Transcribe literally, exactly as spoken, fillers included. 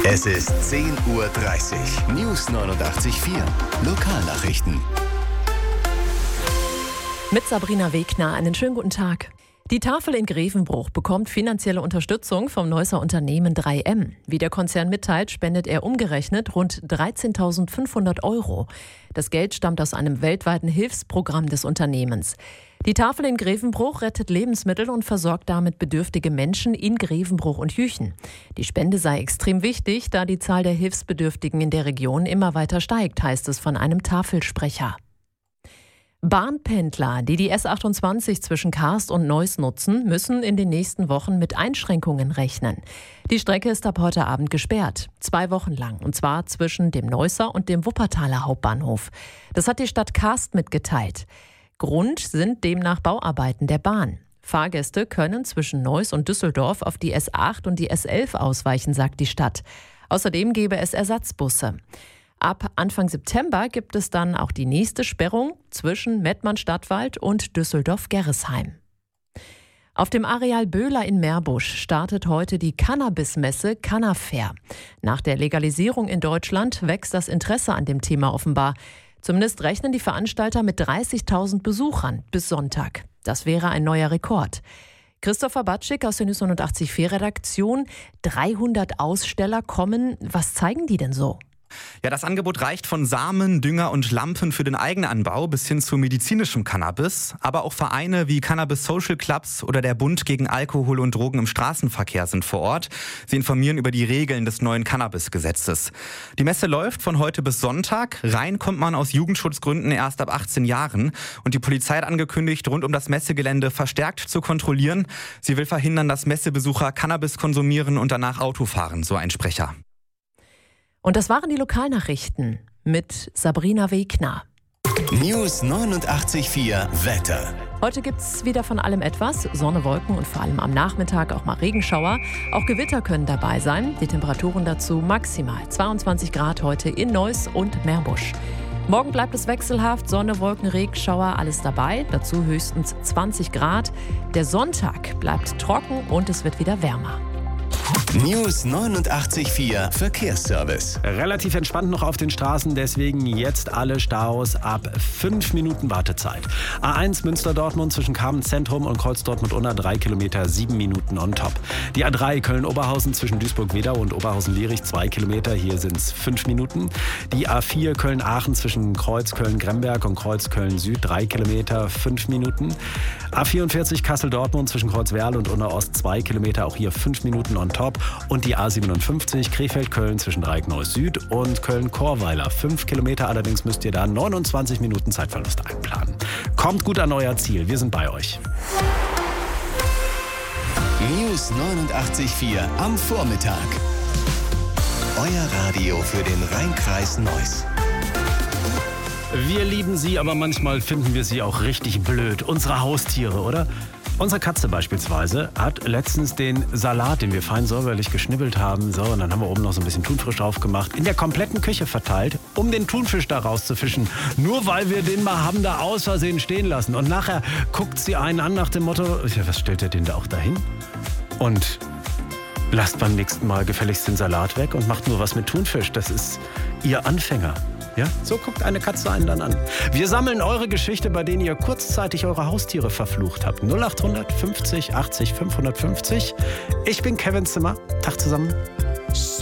Es ist zehn Uhr dreißig. News neunundachtzig Komma vier. Lokalnachrichten. Mit Sabrina Wegner, einen schönen guten Tag. Die Tafel in Grevenbruch bekommt finanzielle Unterstützung vom Neusser Unternehmen drei M. Wie der Konzern mitteilt, spendet er umgerechnet rund dreizehntausendfünfhundert Euro. Das Geld stammt aus einem weltweiten Hilfsprogramm des Unternehmens. Die Tafel in Grevenbruch rettet Lebensmittel und versorgt damit bedürftige Menschen in Grevenbruch und Jüchen. Die Spende sei extrem wichtig, da die Zahl der Hilfsbedürftigen in der Region immer weiter steigt, heißt es von einem Tafelsprecher. Bahnpendler, die die S achtundzwanzig zwischen Karst und Neuss nutzen, müssen in den nächsten Wochen mit Einschränkungen rechnen. Die Strecke ist ab heute Abend gesperrt, zwei Wochen lang, und zwar zwischen dem Neusser und dem Wuppertaler Hauptbahnhof. Das hat die Stadt Karst mitgeteilt. Grund sind demnach Bauarbeiten der Bahn. Fahrgäste können zwischen Neuss und Düsseldorf auf die S acht und die S elf ausweichen, sagt die Stadt. Außerdem gäbe es Ersatzbusse. Ab Anfang September gibt es dann auch die nächste Sperrung zwischen Mettmann-Stadtwald und Düsseldorf-Gerresheim. Auf dem Areal Böhler in Meerbusch startet heute die Cannabis-Messe Cannafair. Nach der Legalisierung in Deutschland wächst das Interesse an dem Thema offenbar. Zumindest rechnen die Veranstalter mit dreißigtausend Besuchern bis Sonntag. Das wäre ein neuer Rekord. Christopher Batschik aus der News neunundachtzig Komma vier Redaktion. dreihundert Aussteller kommen. Was zeigen die denn so? Ja, das Angebot reicht von Samen, Dünger und Lampen für den Eigenanbau bis hin zu medizinischem Cannabis. Aber auch Vereine wie Cannabis Social Clubs oder der Bund gegen Alkohol und Drogen im Straßenverkehr sind vor Ort. Sie informieren über die Regeln des neuen Cannabis-Gesetzes. Die Messe läuft von heute bis Sonntag. Rein kommt man aus Jugendschutzgründen erst ab achtzehn Jahren. Und die Polizei hat angekündigt, rund um das Messegelände verstärkt zu kontrollieren. Sie will verhindern, dass Messebesucher Cannabis konsumieren und danach Auto fahren, so ein Sprecher. Und das waren die Lokalnachrichten mit Sabrina Wegner. News neunundachtzig Komma vier Wetter. Heute gibt es wieder von allem etwas. Sonne, Wolken und vor allem am Nachmittag auch mal Regenschauer. Auch Gewitter können dabei sein. Die Temperaturen dazu maximal zweiundzwanzig Grad heute in Neuss und Meerbusch. Morgen bleibt es wechselhaft. Sonne, Wolken, Regenschauer, alles dabei. Dazu höchstens zwanzig Grad. Der Sonntag bleibt trocken und es wird wieder wärmer. News neunundachtzig Komma vier Verkehrsservice. Relativ entspannt noch auf den Straßen, deswegen jetzt alle Staus ab fünf Minuten Wartezeit. A eins Münster-Dortmund zwischen Kamenz-Zentrum und Kreuz Dortmund-Unna drei Kilometer, sieben Minuten on top. Die A drei Köln-Oberhausen zwischen Duisburg-Wedau und Oberhausen-Lierich zwei Kilometer, hier sind es fünf Minuten. Die A vier Köln-Aachen zwischen Kreuz Köln-Gremberg und Kreuz Köln-Süd drei Kilometer, fünf Minuten. A vierundvierzig Kassel-Dortmund zwischen Kreuz-Werl und Unna-Ost zwei Kilometer, auch hier fünf Minuten on top. Und die A siebenundfünfzig Krefeld-Köln zwischen Dreieck-Neuss-Süd und Köln-Chorweiler. fünf Kilometer, allerdings müsst ihr da neunundzwanzig Minuten Zeitverlust einplanen. Kommt gut an euer Ziel, wir sind bei euch. News neunundachtzig Komma vier am Vormittag. Euer Radio für den Rheinkreis Neuss. Wir lieben sie, aber manchmal finden wir sie auch richtig blöd. Unsere Haustiere, oder? Unsere Katze beispielsweise hat letztens den Salat, den wir fein säuberlich geschnibbelt haben, so, und dann haben wir oben noch so ein bisschen Thunfisch drauf gemacht, in der kompletten Küche verteilt, um den Thunfisch da rauszufischen. Nur weil wir den mal haben da aus Versehen stehen lassen. Und nachher guckt sie einen an nach dem Motto, ja, was stellt er denn da auch dahin? Und lasst beim nächsten Mal gefälligst den Salat weg und macht nur was mit Thunfisch. Das ist ihr Anfänger. Ja, so guckt eine Katze einen dann an. Wir sammeln eure Geschichte, bei denen ihr kurzzeitig eure Haustiere verflucht habt. null acht fünfzig achtzig fünfhundertfünfzig. Ich bin Kevin Zimmer. Tag zusammen.